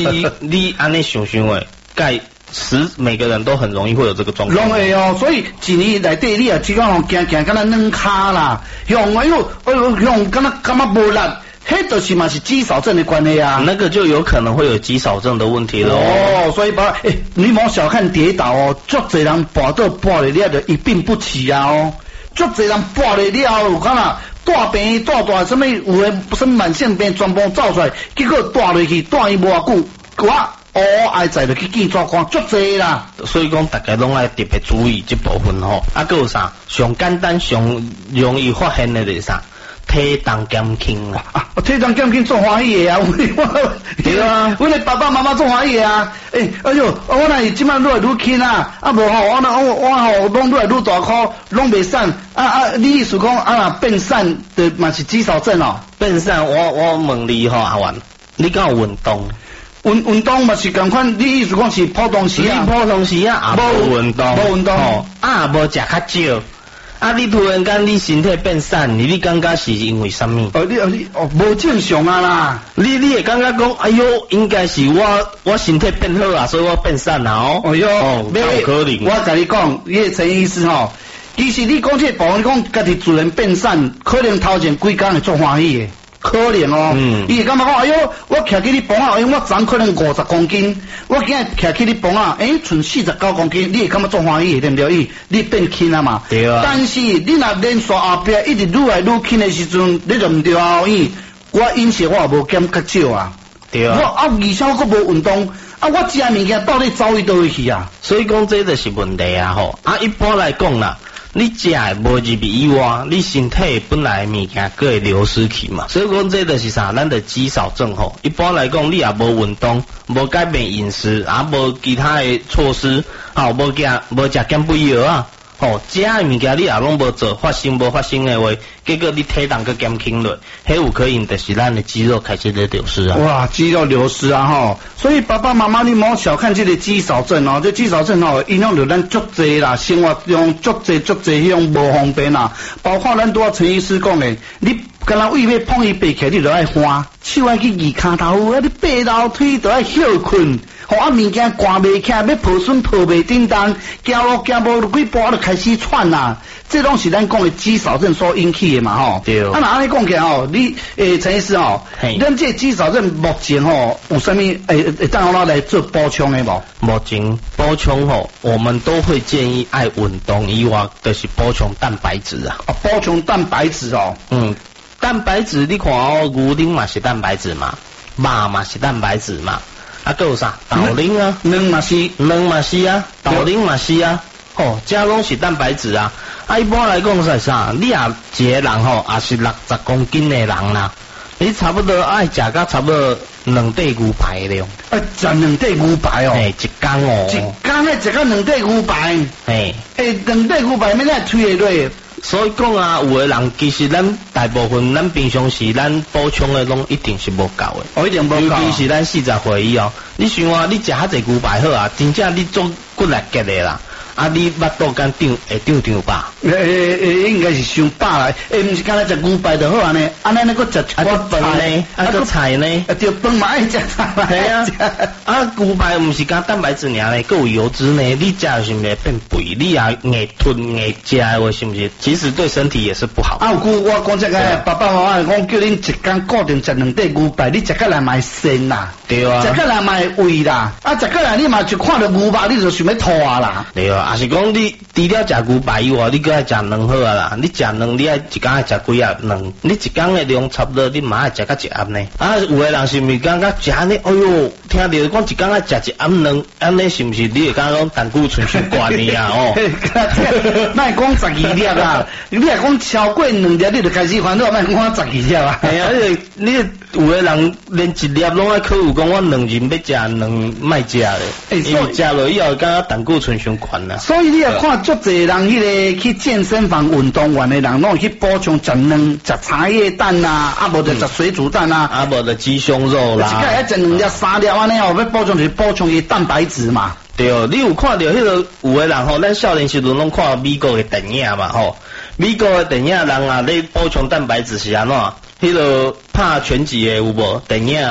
你安尼想诶，每个人都很容易会有这个状况。 容易哦，所以一年内底你也只讲行敢若软骹啦，向向敢若无力。迄就是嘛是肌少症的关系啊， 那个就有可能会有肌少症的问题咯。 哦，所以你莫小看跌倒哦，足侪人跋倒跋了就一病不起啊哦，足侪人跋了有看啦，大病大什么有诶什么慢性病全部走出来，结果大落去，大伊无偌久，哀在就去见抓看，足侪啦。 所以讲大家拢爱特别注意这部分吼。啊，还有啥？上简单、上容易发现的是啥？体重减轻啊！ 体重减轻做欢喜的啊！ 对啊， 阮的爸爸妈妈做欢喜的啊！哎呦，我若是即摆愈来愈轻啊！啊无吼，我吼拢愈来愈大箍，拢袂瘦你意思讲若变瘦的嘛是肌少症哦？ 变瘦，我问你吼，阿元，你敢有运动？ 运动嘛是共款，你意思讲是普通时啊？ 普通时啊，无运动， 无运动， 无食较少。啊！你突然间你身体变瘦，你感觉是因为什么？ 你无正常啊啦！ 你会感觉讲，哎呦，应该是我身体变好啊，所以我变瘦啦哦。 哎呦， 有可能。 我甲你讲，陈医师吼，其实你讲这部分，你讲家己自然变瘦，可能头前几工会做欢喜的。可能哦，伊会感觉讲，哎呦，我徛起你磅啊，我昨可能50公斤，我今日徛起你磅啊，剩49公斤，你会感觉做欢喜对不对？你变轻啊嘛， 对啊。但是你若连续后壁一直愈来愈轻的时阵，你就唔对啊，我饮食我也无减较少啊， 对啊。 而且我无运动，我食物件到底走去倒去啊？ 所以讲这就是问题啊吼。一般来讲啦。你食无入味以外，你身体本来物件佫会流失去嘛，所以讲这就是啥，咱的肌少症吼。一般来讲，你也无运动，无改变饮食，无其他的措施，无食减肥药啊，食的物件你也拢无做，发生的话，结果你体重佫减轻落，迄有可能就是咱的肌肉开始在流失啊。 哇，肌肉流失啊吼！所以爸爸妈妈你莫小看这个肌少症哦，这肌少症哦影响到咱足侪啦，生活中足侪迄种无方便啦，包括咱拄陈医师讲的，你敢若胃要碰伊爬起来，你就爱翻，手爱去移骹头，你爬楼梯就爱休困，物件挂袂起来，要抱孙抱袂叮当，行无几步就开始喘啦。这拢是咱讲的肌少症所引起的嘛吼。 对。 若安尼讲起来吼，你陈医师吼，咱这肌少症目前吼有啥物当我来做补充的无？ 目前补充吼，我们都会建议爱运动以外，就是补充蛋白质啊。 补充蛋白质哦。 蛋白质你看牛奶嘛是蛋白质嘛，肉嘛是蛋白质嘛，还有啥？豆奶啊， 卵嘛是啊，豆奶嘛是啊。这拢是蛋白质啊！一般来讲是啥？你一个人也是60公斤的人啦，你差不多爱食到差不多2块牛排的量。 食2块牛排哦？ 一天哦。 一天爱食到2块牛排。2块牛排，免来推下落。 所以讲啊，有的人其实咱大部分咱平常时咱补充的拢一定是无够的。 一定无够。 尤其是咱40岁以后，你想啊，你食遐济牛排好啊，真正你做骨力结的啦。你腹肚敢长吧？ 应该是伤饱啦。毋是干那食牛排就好安尼，安尼那个食饭呢？个菜呢？ 对，饭嘛爱食菜。 系啊，牛排毋是干蛋白质尔呢，佫有油脂呢。你食是毋是变肥？你也硬吞硬食的，是毋是？其实对身体也是不好。 我讲这个爸爸妈妈讲叫恁一天固定食2块牛排，你食过来嘛会咸啦， 对啊， 食过来嘛会胃啦，食过来你嘛就看到牛排你就想要吐啊啦， 对啊。也是讲你除了食牛排以外，你搁爱食卵好啊啦。你食卵，你爱一天爱食几啊卵？你一天的量差不多，你嘛爱食到1盒呢。有的人是毋是感觉食安尼？哎呦，听到讲一天爱食1盒卵，安尼是毋是你会感觉讲胆固醇伤高呢啊？ 莫讲12粒啦，你若讲超过2粒，你就开始烦恼，莫讲12粒啊。 系啊，你有的人连1粒拢爱考虑讲，我2日要食卵，莫食咧。因为食落以后，感觉胆固醇伤高啦。 所以你也看足侪人迄个去健身房运动员的人，拢去补充食卵、食茶叶蛋啊，无就食水煮蛋啊， 无就鸡胸肉啦。 一个要食2粒、3粒安尼要补充就是补充伊蛋白质嘛。 对，你有看到迄个有的人咱少年时阵拢看美国的电影嘛美国的电影人啊，你补充蛋白质是安怎？迄个拍拳击的有无电影啊？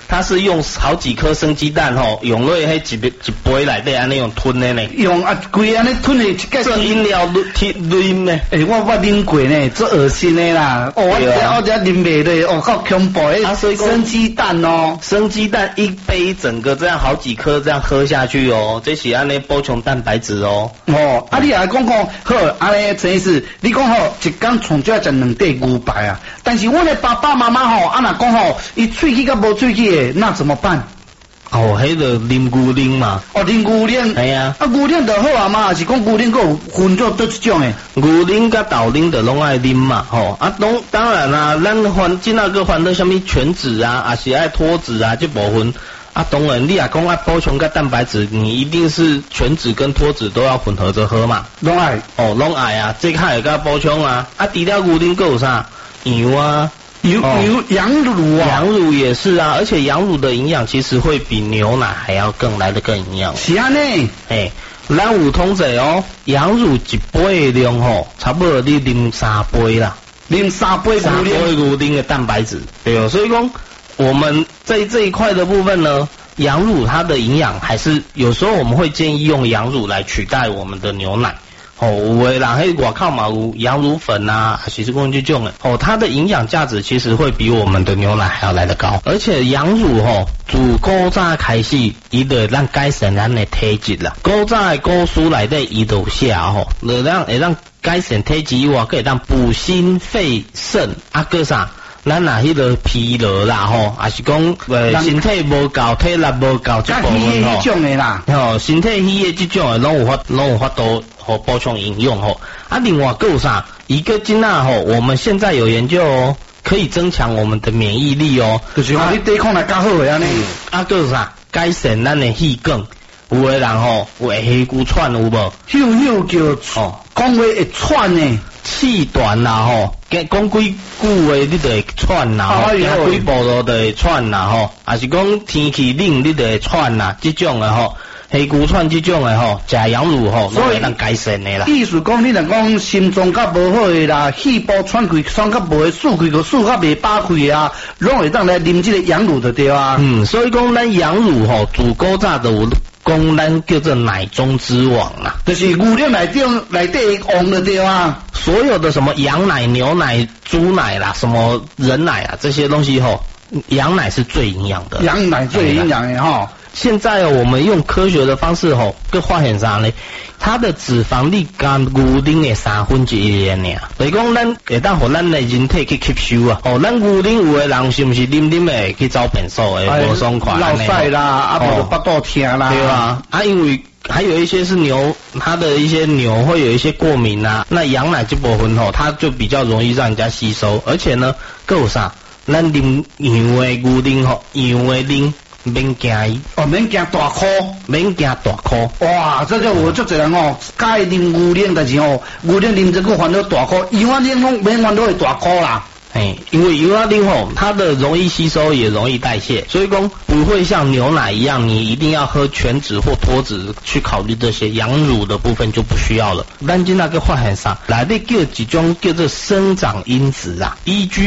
它是用好几颗生鸡蛋吼，用落迄一杯内底安尼用吞的呢。 用规安尼吞的， 这饮料啉呢？ 我啉过呢，这恶心的啦。我只啉袂落，够恐怖的。所以生鸡蛋哦， 生鸡蛋一杯整个这样好几颗这样喝下去哦，这是安尼补充蛋白质哦。 你也讲好，安尼陈医师，你讲好一天从少食2块牛排啊，但是我的爸爸妈妈若讲伊喙齿甲无喙齿的，那怎么办？ 迄个啉牛奶嘛。 啉牛奶。 系啊。 牛奶就好啊嘛，是讲牛奶佫有分做倒一种诶。 牛奶甲豆奶就拢爱啉嘛，当然啦，咱即个烦恼什么全脂啊，也是爱脱脂啊这部分。当然，你也讲爱补充个蛋白质，你一定是全脂跟脱脂都要混合着喝嘛。 拢爱。 拢爱啊，这较会甲补充啊。除了牛奶佫有啥？羊啊。 羊乳啊。 羊乳也是啊，而且羊乳的营养其实会比牛奶还要更来得更营养。 是安尼。 咱有统计羊乳一杯的量差不多你啉3杯啦。 啉3杯牛奶的蛋白质。对所以讲我们在这一块的部分呢，羊乳它的营养还是有时候我们会建议用羊乳来取代我们的牛奶。有的人迄外口嘛有羊乳粉啊，还是讲这种的。它的营养价值其实会比我们的牛奶还要来得高。而且羊乳自古早开始，伊就会让改善咱的体质啦。古早的古书内底伊就写就让改善体质以外，佮会让补心肺肾佮啥。咱迄个疲劳啦也是讲身体无够，体力无够这部分迄种的啦。 身体虚的这种的拢有法度补充营养另外还有啥？一个真我们现在有研究可以增强我们的免疫力就是你抵抗力较好的安尼。 还有啥？改善咱的气管。有的人有气骨喘有无？ 叫讲话会喘呢。 气短啦讲几句话你就会喘啦行几步路就会喘啦还是讲天气冷你就会喘啦，这种的气骨喘这种的食羊乳拢会当改善的啦。 意思讲你若讲心脏较无好的啦，气部喘气喘较无的，数气个数较袂饱气啊，拢会当来啉这个羊乳就对啊。 所以讲咱羊乳自古早就有讲咱叫做奶中之王啦， 就是牛奶内底王就对啊。 所有的什么羊奶、牛奶、猪奶啦，什么人奶啊，这些东西羊奶是最营养的。 羊奶最营养的现在我们用科学的方式佮发现啥呢？它的脂肪率甘牛奶的1/3尔，所以讲咱会当互咱的人体去吸收啊。咱牛奶有的人是不是啉会去走便所的，无爽快落屎啦，无腹肚疼啦， 对吧？因为还有一些是牛，它的一些牛会有一些过敏啊。那羊奶这部分它就比较容易让人家吸收，而且呢，还有啥？咱啉羊的牛奶羊的奶。免惊伊免惊大颗， 免惊大颗。 哇，这个我就这人介啉牛奶，但是牛奶啉这个烦恼大颗，羊仔奶拢免烦恼会大颗啦。 因为羊仔奶它的容易吸收也容易代谢，所以讲不会像牛奶一样，你一定要喝全脂或脱脂去考虑这些，羊乳的部分就不需要了。咱今那个发现啥？内底叫一种叫做生长因子啊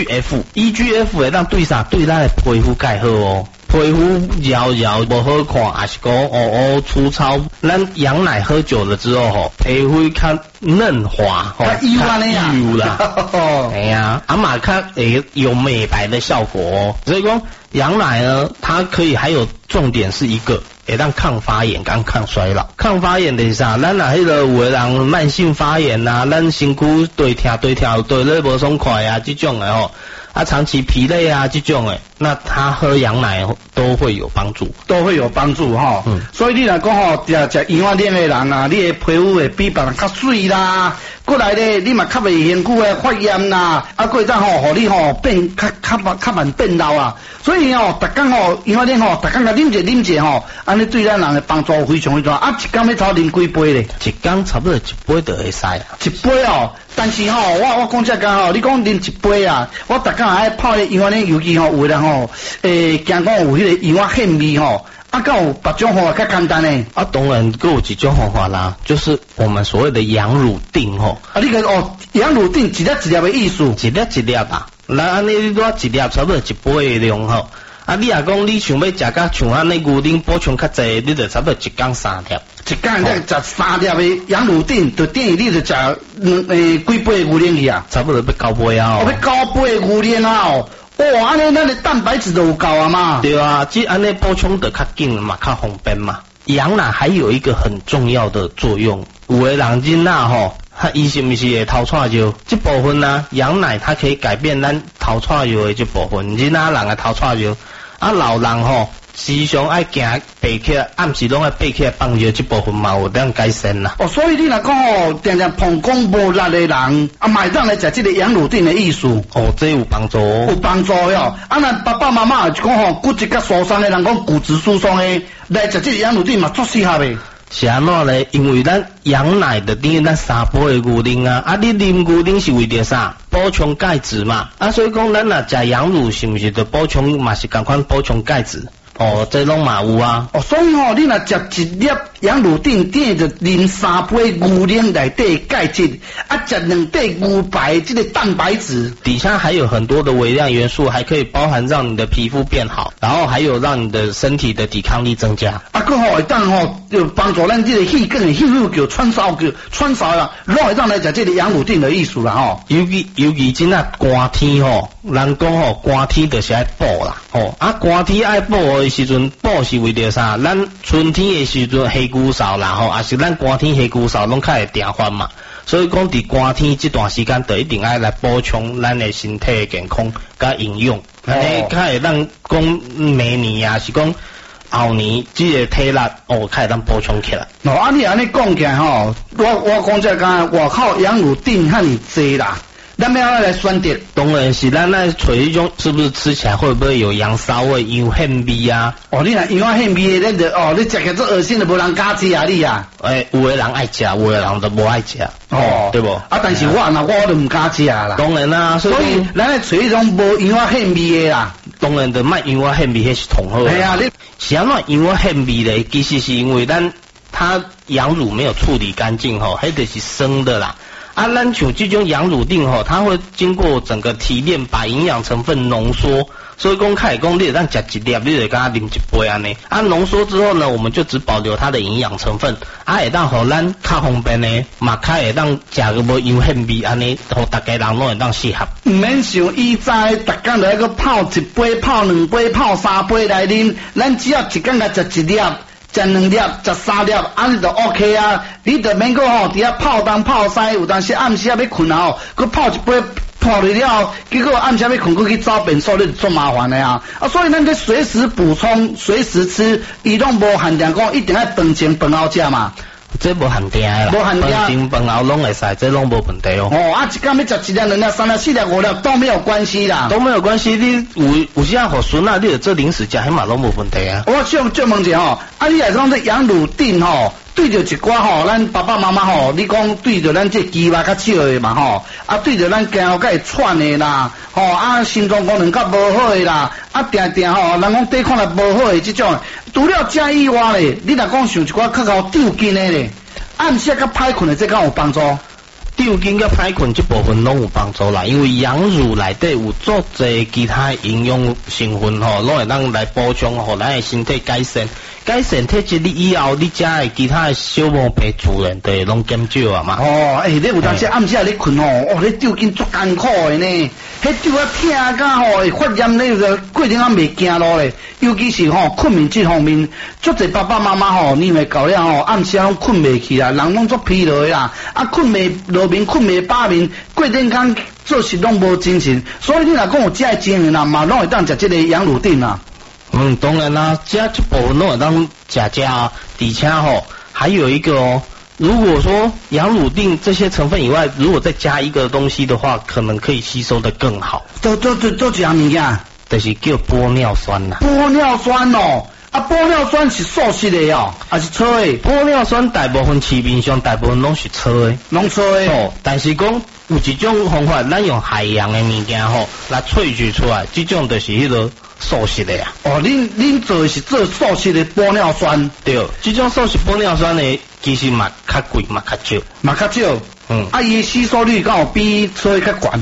，EGF 会让对啥？对咱的皮肤介好皮肤摇摇不好看，还是讲粗糙。咱羊奶喝久了之后皮肤较嫩滑， 较油啊你啊， 油啦，哎呀，嘛较有美白的效果所以讲羊奶呢，它可以还有重点是一个。会让抗发炎跟抗衰老。抗发炎的是啥？咱迄个有的人慢性发炎啊，咱身躯对跳对咧无爽快啊，这种的长期疲累啊这种的，那他喝羊奶都会有帮助， 所以你来讲食羊仔奶的人啊，你的皮肤会比别人较水啦。过来咧，你嘛较袂辛苦的发炎啦，过再互你变较慢变老啊。所以逐工羊仔奶逐工甲啉者安尼对咱人的帮助非常大。一工要差啉几杯咧？ 一工差不多一杯就会使啊。 一杯但是我讲这个你讲啉一杯啊，我逐工爱泡咧羊仔奶，尤其有的人惊讲有迄个羊仔馅味敢有别种方法较简单呢？ 当然还有一种方法啦，就是我们所谓的羊乳锭你个羊乳锭一粒一粒的意思？ 一粒一粒啊，那安尼你多一粒差不多一杯的量啊，你若讲你想要食甲像安尼牛奶补充较济，你就差不多一天3粒。 一天你食3粒的羊乳锭，就等于你就食几杯牛奶去啊？ 差不多要9杯啊！ 要9杯牛奶啊！哇，安尼咱的蛋白质都有够啊嘛。 对啊，即安尼补充得较紧嘛，较方便嘛。羊奶还有一个很重要的作用，有的人囡仔吼，伊是毋是会偷串药？这部分呢，羊奶它可以改变咱偷串药的这部分。囡仔人的偷串药，啊老人吼，时常爱行爬起来，暗时拢爱爬起来放药，这部分嘛有当改善啦。 哦，所以你若讲哦，常常膀胱无力的人，啊，买当来食这个羊乳锭的意思。 哦，这有帮助哦。 有帮助哟。啊，咱爸爸妈妈就讲吼，骨质较疏松的人讲骨质疏松的，来食这个羊乳锭嘛足适合的。 是安怎咧？因为咱羊奶的等于咱3杯的牛奶啊，啊你啉牛奶是为着啥？补充钙质嘛，啊所以讲咱若食羊乳是毋是着补充嘛是共款补充钙质？哦，这拢嘛有啊。 哦，所以吼，你若食一粒羊乳锭，等于着啉3杯牛奶内底钙质，啊食2块牛排这个蛋白质， 底下还有很多的微量元素，还可以包含让你的皮肤变好，然后还有让你的身体的抵抗力增加。 啊，佮吼会当吼就帮助咱这个气管的血流叫串烧啦，拢会当来食这个羊乳锭的意思啦吼。 尤其真啊寒天吼，人讲吼寒天就是爱补啦，吼啊寒天爱补的时阵补是为着啥？咱春天的时阵黑骨扫啦吼，也是咱寒天黑骨扫拢较会定翻嘛。所以讲伫寒天这段时间，就一定爱来补充咱的身体的健康甲营养，安尼较会当讲明年啊是讲后年这个体力哦，较会当补充起来。 哦，啊你安尼讲起来吼，我讲这个外口羊乳锭遐尼济啦。咱要来选择， 当然是咱来找一种是不是吃起来会不会有羊骚味、羊纤味啊？ 哦，你若羊纤味的，咱就哦，你食起来恶心的，无人敢吃啊你啊！ 有的人爱吃，有的人都无爱吃，哦，对不？ 啊，但是我就唔敢吃啦。 当然啦，所以咱来找一种无羊纤味的啦。 当然就卖羊纤味，迄是同好。 系啊，你是安怎羊纤味咧？其实是因为它羊乳没有处理干净吼，迄就是生的啦。啊，咱像这种羊乳锭吼，它会经过整个提炼，把营养成分浓缩，所以讲开始讲，你咱食一粒，你就跟它啉一杯安尼。啊，浓缩之后呢，我们就只保留它的营养成分，啊，会当互咱较方便呢，嘛较会当食个无羊纤味安尼，互大家人拢会当适合。 唔免像以前，逐工来个泡1杯、泡2杯、泡3杯来啉，咱只要一工甲食1粒。食2粒，食3粒，安尼就 OK 啊！你就免个吼，伫遐泡东泡西，有当时暗时要困啊吼，佮泡一杯泡入了，结果暗时要困，佮去找便所，你就做麻烦的啊！啊，所以咱得随时补充，随时吃，伊拢无限定讲一定要饭前饭后食嘛。 这无限定啦， 无限定， 饭前饭后拢会使，这拢无问题哦。 哦，啊，一工要食1粒、2粒、3粒、4粒、5粒都没有关系啦， 都没有关系。你有时啊，互孙啊，你就做零食食，迄嘛拢无问题啊。 我想问者吼，啊，你来讲这羊乳锭吼，对着一寡吼，咱爸爸妈妈吼，你讲对着咱这肌肉较少的嘛吼，啊，对着咱肩后较会喘的啦，吼，啊，心脏功能较无好的啦，啊，定吼，人讲抵抗力无好的这种，除了这以外咧，你若讲想一寡较高长筋的咧，暗时较歹困的，这敢有帮助？ 长筋甲歹困这部分拢有帮助啦，因为羊乳内底有足侪其他营养成分吼，拢会当来补充吼咱的身体改善体质，你以后你食的其他的小毛病自然就会拢减少啊嘛。 哦，你有当时暗时你困吼，哦，你长筋足艰苦的呢，迄长啊疼甲吼会发炎那个过程啊袂行路咧，尤其是吼困眠这方面，足侪爸爸妈妈吼，你会搞了吼，暗时拢困袂去啦，人拢足疲劳的啦，啊困袂落眠，困袂饱眠，过阵间做事拢无精神，所以你若讲有这精神啦，嘛拢会当食这个羊乳锭啊。 当然啦，这部分拢会当食啊，而且吼还有一个哦，如果说羊乳锭这些成分以外，如果再加一个东西的话，可能可以吸收的更好。 做一样物件， 就是叫玻尿酸啦。 玻尿酸哦。啊，玻尿酸是素食的哦，还是粗的？ 玻尿酸大部分市面上大部分拢是粗的， 拢粗的。 哦，但是讲有一种方法，咱用海洋的物件吼来萃取出来，这种就是迄个素食的呀。 哦，恁做的是做素食的玻尿酸。 对，这种素食玻尿酸呢，其实嘛较贵嘛较少。 嘛较少。啊，伊吸收率敢有比粗的较悬？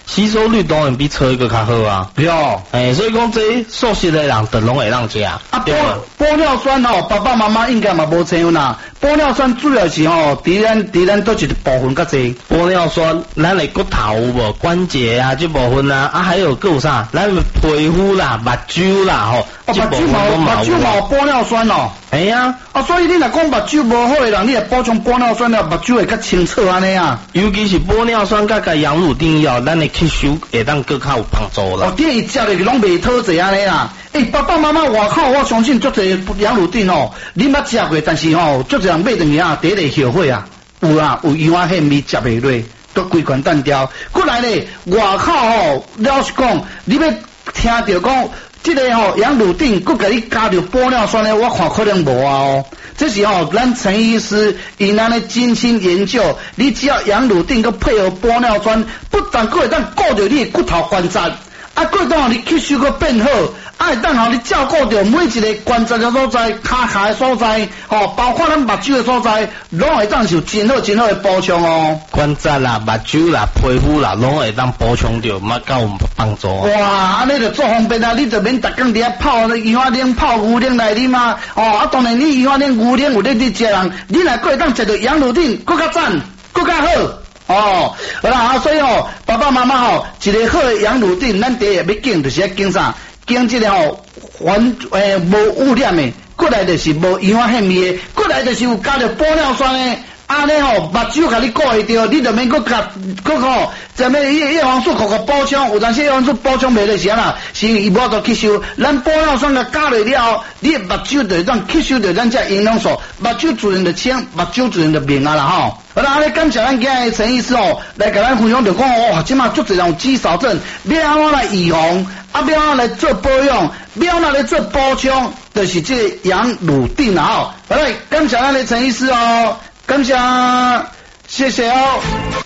吸收率当然比菜个较好啊。 对哦。 所以讲这素食的人就拢会当食。 啊，玻尿酸吼，爸爸妈妈应该嘛无知影啦。玻尿酸主要是吼，伫咱倒一个部分较济。 玻尿酸，咱的骨头有无关节啊这部分啊，还有个有啥？咱皮肤啦、目睭啦吼，这部分都目睭有玻尿酸哦。所以你若讲目睭无好的人，你来补充玻尿酸了，目睭会较清澈安尼啊。 尤其是玻尿酸甲羊乳定药，咱的吸收会当更较有帮助啦。 电伊食的拢袂讨济安尼啦。爸爸妈妈外口我相信足侪羊乳定哦，你捌食过，但是吼足侪人买回去啊，第一个后悔啊，有油啊迄味食袂落，都规罐单调。过来咧，外口吼，老实讲，你要听到讲。这个羊乳定，佮甲你加着玻尿酸咧，我看可能无啊哦。这是咱陈医师因安尼精心研究，你只要羊乳定佮配合玻尿酸，不但佮会当顾着你的骨头关节，佮会当你吸收佮变好，会当你照顾着每一个关节的所在、骹下的所在，包括咱目睭的所在，拢会当受真好的补充哦。 关节啦、目睭啦、皮肤啦，拢会当补充着，较有帮助。 哇，安尼就做方便啊！你就免逐工伫遐泡鱼花奶、泡牛奶来啉啊。当然你鱼花奶、牛奶有咧你食人，你若会当食着羊乳定，更较赞，更较好。好啦，所以爸爸妈妈一个好的羊乳定，咱第一要拣就是要拣啥？拣这个无污染的，过来就是无鱼花香味的，过来就是有加着玻尿酸的。安尼目睭甲你顾会着，你就免搁什么叶黄素补充，有阵时叶黄素补充袂落是啦，是因为伊无法度吸收。咱玻尿酸甲加落了后，你的目睭就让吸收着咱这营养素，目睭自然就清，目睭自然就明啊啦吼。好啦，安尼感谢咱今日陈医师来甲咱分享着讲哇，即马足侪人有肌少症，要安怎来预防？要安怎来做保养？要安怎来做补充？就是这个羊乳定啦吼。好来，感谢咱的陈医师感谢，谢谢哦。